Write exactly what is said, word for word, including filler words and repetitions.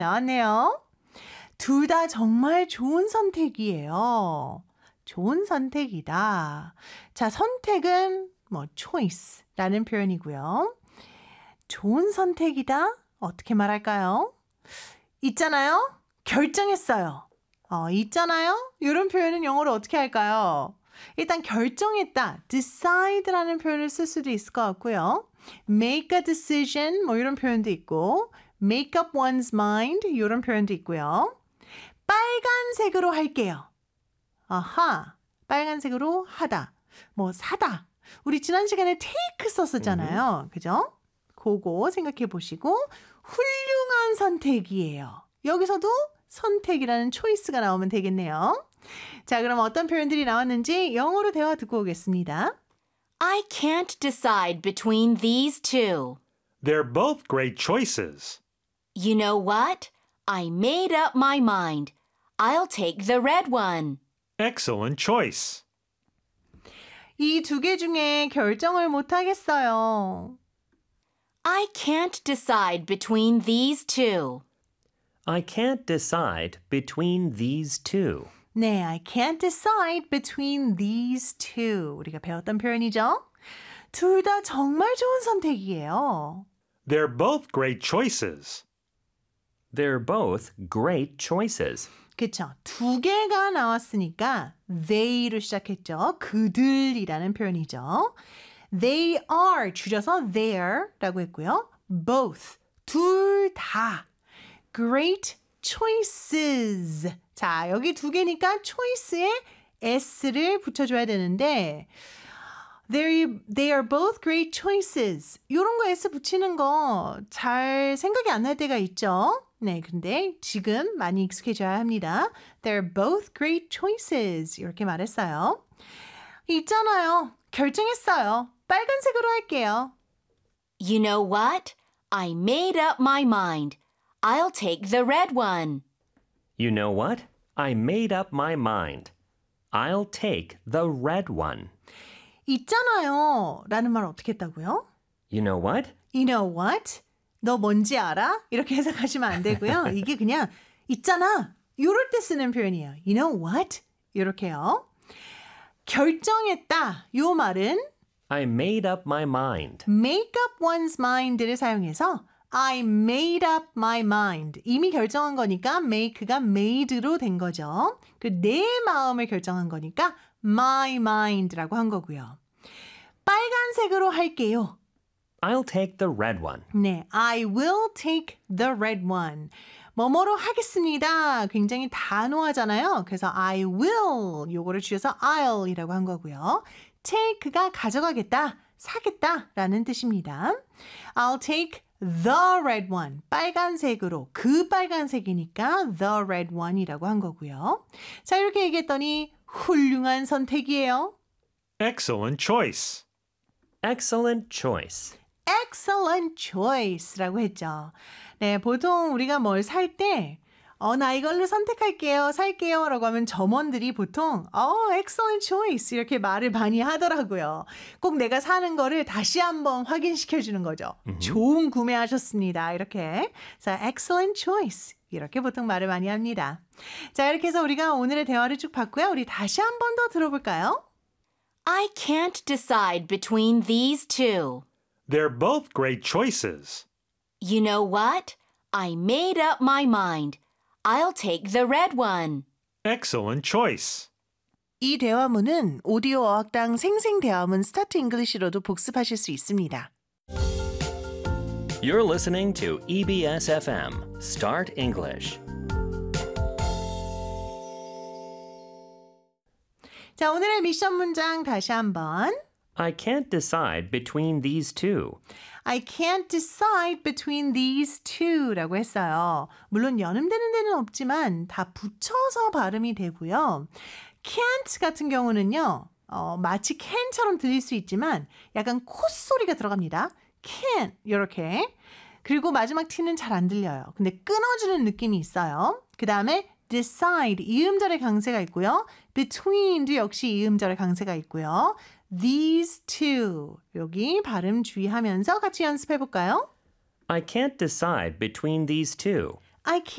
나왔네요. 둘 다 정말 좋은 선택이에요. 좋은 선택이다. 자, 선택은 뭐 choice라는 표현이고요. 좋은 선택이다? 어떻게 말할까요? 있잖아요. 결정했어요. 어, 있잖아요. 이런 표현은 영어로 어떻게 할까요? 일단 결정했다. decide라는 표현을 쓸 수도 있을 것 같고요. make a decision 뭐 이런 표현도 있고 make up one's mind 이런 표현도 있고요. 빨간색으로 할게요. 아하, 빨간색으로 하다. 뭐 사다. 우리 지난 시간에 take 썼었잖아요. 그죠? 그거 생각해 보시고 훌륭한 선택이에요. 여기서도 선택이라는 choice가 나오면 되겠네요. 자, 그럼 어떤 표현들이 나왔는지 영어로 대화 듣고 오겠습니다. I can't decide between these two. They're both great choices. You know what? I made up my mind. I'll take the red one. Excellent choice. 이 두 개 중에 결정을 못 하겠어요. I can't decide between these two. I can't decide between these two. 네, I can't decide between these two. 우리가 배웠던 표현이죠. 둘 다 정말 좋은 선택이에요. They're both great choices. They're both great choices. 그쵸. 두 개가 나왔으니까 they로 시작했죠. 그들이라는 표현이죠. They are 줄여서 they're라고 했고요. Both 둘 다 great choices. 자, 여기 두 개니까 choice에 s를 붙여줘야 되는데 They, they are both great choices. 이런 거 s 붙이는 거 잘 생각이 안 날 때가 있죠. 네, 근데 지금 많이 익숙해져야 합니다. They're both great choices. 이렇게 말했어요. 있잖아요. 결정했어요. 빨간색으로 할게요. You know what? I made up my mind. I'll take the red one. You know what? I made up my mind. I'll take the red one. 있잖아요. 라는 말 어떻게 했다고요? You know what? You know what? 너 뭔지 알아? 이렇게 해석하시면 안 되고요. 이게 그냥 있잖아. 이럴 때 쓰는 표현이에요. You know what? 이렇게요. 결정했다. 요 말은 I made up my mind. make up one's mind를 사용해서 I made up my mind. 이미 결정한 거니까 make가 made로 된 거죠. 그 내 마음을 결정한 거니까 my mind라고 한 거고요. 빨간색으로 할게요. I'll take the red one. 네, I will take the red one. 뭐뭐로 하겠습니다. 굉장히 단호하잖아요. 그래서 I will 요거를 줄여서 I'll이라고 한 거고요. take가 가져가겠다, 사겠다라는 뜻입니다. I'll take the red one. 빨간색으로 그 빨간색이니까 the red one이라고 한 거고요. 자, 이렇게 얘기했더니 훌륭한 선택이에요. Excellent choice. Excellent choice. Excellent choice라고 했죠. 네, 보통 우리가 뭘 살 때, 어, 나 이걸로 선택할게요, 살게요 라고 하면 점원들이 보통, 어, excellent choice 이렇게 말을 많이 하더라고요. 꼭 내가 사는 거를 다시 한번 확인시켜주는 거죠. Mm-hmm. 좋은 구매하셨습니다. 이렇게. 자, excellent choice. 이렇게 보통 말을 많이 합니다. 자, 이렇게 해서 우리가 오늘의 대화를 쭉 봤고요. 우리 다시 한 번 더 들어볼까요? I can't decide between these two. They're both great choices. You know what? I made up my mind. I'll take the red one. Excellent choice. 이 대화문은 오디오 어학당 생생대화문 스타트 잉글리시로도 복습하실 수 있습니다. You're listening to E B S F M, Start English. 자, 오늘의 미션 문장 다시 한번. I can't decide between these two. I can't decide between these two 라고 했어요. 물론 연음되는 데는 없지만 다 붙여서 발음이 되고요. can't 같은 경우는요. 어, 마치 can처럼 들릴 수 있지만 약간 콧소리가 들어갑니다. can't 이렇게. 그리고 마지막 t는 잘 안 들려요. 근데 끊어주는 느낌이 있어요. 그 다음에 decide 이음절의 강세가 있고요. between도 역시 이음절의 강세가 있고요. these two 여기 발음 주의하면서 같이 연습해 볼까요? I can't decide between these two. I can't